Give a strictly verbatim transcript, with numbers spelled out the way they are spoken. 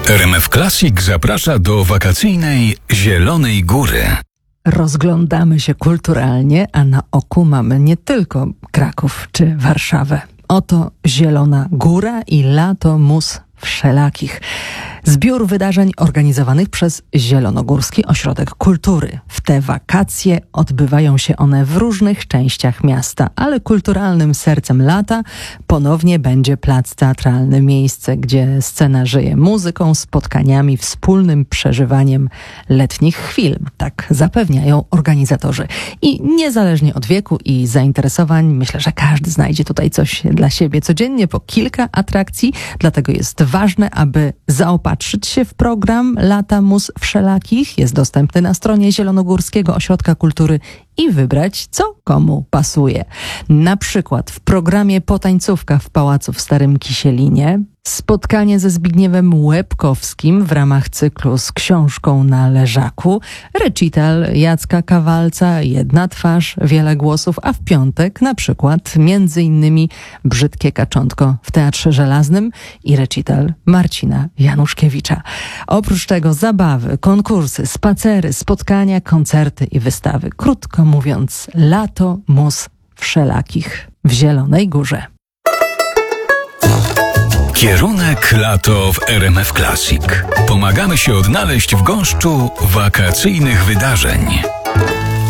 R M F Classic zaprasza do wakacyjnej Zielonej Góry. Rozglądamy się kulturalnie, a na oku mamy nie tylko Kraków czy Warszawę. Oto Zielona Góra i lato mus wszelakich. Zbiór wydarzeń organizowanych przez Zielonogórski Ośrodek Kultury. W te wakacje odbywają się one w różnych częściach miasta, ale kulturalnym sercem lata ponownie będzie plac teatralny, miejsce, gdzie scena żyje muzyką, spotkaniami, wspólnym przeżywaniem letnich chwil. Tak zapewniają organizatorzy. I niezależnie od wieku i zainteresowań, myślę, że każdy znajdzie tutaj coś dla siebie. Codziennie po kilka atrakcji, dlatego jest ważne, aby zaopatrzyć się w program Lata Mus Wszelakich. Jest dostępny na stronie Zielonogórskiego Ośrodka Kultury i wybrać, co komu pasuje. Na przykład w programie Potańcówka w Pałacu w Starym Kisielinie, spotkanie ze Zbigniewem Łebkowskim w ramach cyklu z książką na leżaku, recital Jacka Kawalca, Jedna twarz, wiele głosów, a w piątek na przykład między innymi Brzydkie kaczątko w Teatrze Żelaznym i recital Marcina Januszkiewicza. Oprócz tego zabawy, konkursy, spacery, spotkania, koncerty i wystawy. Krótko mówiąc, lato mus wszelakich w Zielonej Górze. Kierunek lato w R M F Classic. Pomagamy się odnaleźć w gąszczu wakacyjnych wydarzeń.